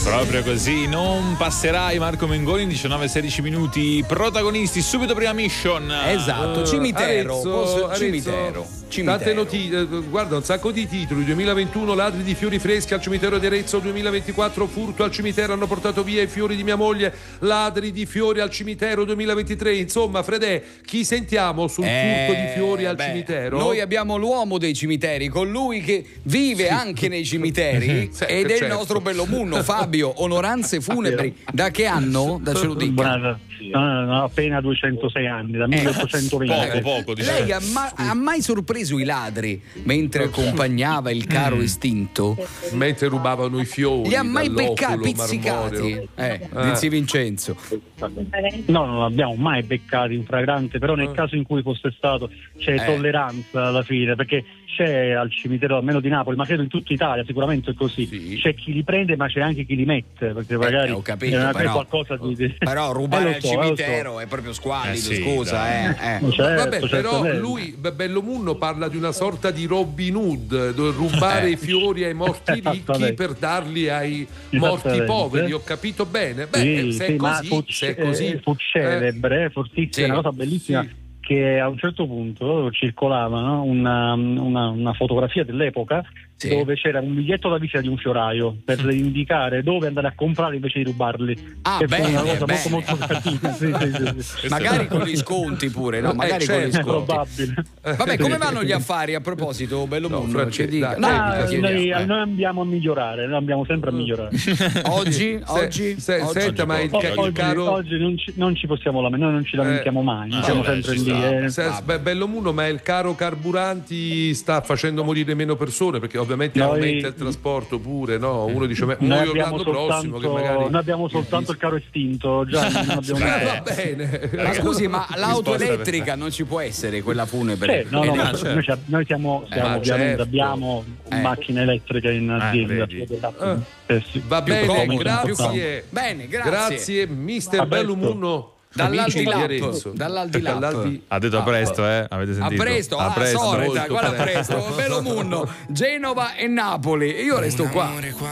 Proprio così, non passerai. Marco Mengoni, 19-16 minuti. Protagonisti, subito prima mission. Esatto, cimitero. Arezzo, Cimitero. Tante notizie, guarda, un sacco di titoli. 2021 ladri di fiori freschi al cimitero di Arezzo. 2024 furto al cimitero, hanno portato via i fiori di mia moglie. Ladri di fiori al cimitero. 2023, insomma, Fredè, chi sentiamo sul furto di fiori al cimitero? Noi abbiamo l'uomo dei cimiteri, colui che vive anche nei cimiteri ed è il nostro Bellomunno, Fabio. Onoranze funebri. Da che anno? Da ce lo dica. Appena 206 anni, da 1820. Poco, diciamo. Lei ha mai sorpreso i ladri mentre accompagnava il caro estinto? Mentre rubavano i fiori. Li ha mai dall'oculo pizzicati? Di Vincenzo. No, non abbiamo mai beccati in fragrante, però nel caso in cui fosse stato c'è tolleranza alla fine, perché c'è al cimitero almeno di Napoli, ma credo in tutta Italia sicuramente è così. Sì. C'è chi li prende, ma c'è anche chi li mette, perché magari ho capito, è qualcosa di però rubare al cimitero è proprio squallido, scusa. Certo, Vabbè, però certo. lui, Bellomunno, parla di una sorta di Robin Hood, dove rubare i fiori ai morti ricchi per darli ai morti poveri. Ho capito bene? Beh, se è così, fu celebre, fortissima, una cosa bellissima. Sì. Che a un certo punto circolava, no? una fotografia dell'epoca dove c'era un biglietto da visita di un fioraio per indicare dove andare a comprare invece di rubarli. Bene, una cosa molto carina. Sì. Magari con gli sconti pure, no? Magari con gli È sconti. probabile. Vabbè, come vanno gli affari a proposito, Bellomunno? Francesco, Noi andiamo a migliorare, noi andiamo sempre a migliorare. Oggi? Senta, ma il caro... Oggi non ci possiamo lamentare, noi non ci lamentiamo mai, siamo sempre lì. Bellomunno, ma il caro carburanti sta facendo morire meno persone, perché ovviamente aumenta il trasporto pure, no? Uno dice muoio l'anno prossimo, che magari... Noi abbiamo soltanto il caro estinto, già non abbiamo va bene. Ma scusi, ma l'auto elettrica non ci può essere, quella funebre? Noi siamo ovviamente abbiamo macchine elettriche in azienda. Va bene, grazie. Bene, grazie mister Bellomunno. Dall'Aldilap. Ha detto a presto, avete sentito? A presto, solita, guarda presto. Bellomunno, Genova e Napoli. Io resto qua.